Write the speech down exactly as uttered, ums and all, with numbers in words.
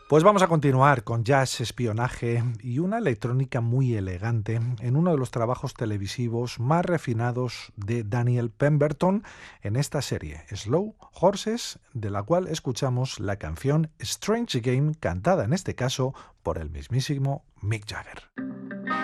Pues vamos a continuar con jazz, espionaje y una electrónica muy elegante en uno de los trabajos televisivos más refinados de Daniel Pemberton en esta serie, Slow Horses, de la cual escuchamos la canción Strange Game, cantada en este caso por el mismísimo Mick Jagger.